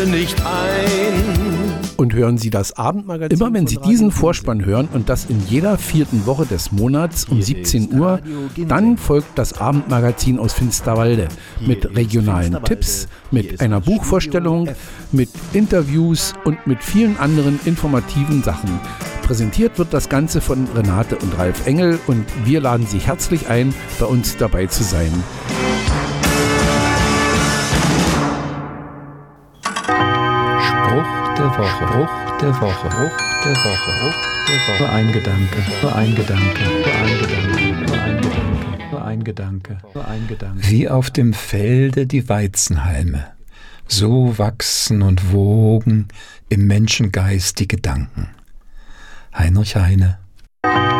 nicht ein. Und hören Sie das Abendmagazin. Immer wenn Sie diesen Vorspann hören und das in jeder 4. Woche des Monats um 17 Uhr, dann folgt das Abendmagazin aus Finsterwalde mit regionalen Tipps, mit einer Buchvorstellung, mit Interviews und mit vielen anderen informativen Sachen. Präsentiert wird das Ganze von Renate und Ralf Engel und wir laden Sie herzlich ein, bei uns dabei zu sein. Spruch der Woche, Spruch der Woche, Spruch der Woche, Spruch der Woche. Nur ein Gedanke, nur ein Gedanke, nur ein Gedanke, nur ein Gedanke, nur ein Gedanke, nur ein Gedanke. Wie auf dem Felde die Weizenhalme, so wachsen und wogen im Menschengeist die Gedanken. Heinrich Heine.